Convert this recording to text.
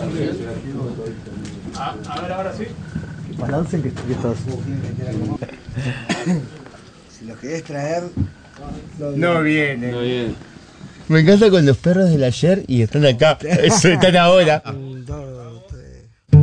A ver, ahora sí. Balancen que estás. Si los querés traer, No viene. No bien. Me encanta con los perros del ayer y están acá. Eso están ahora. 1, 2, 3.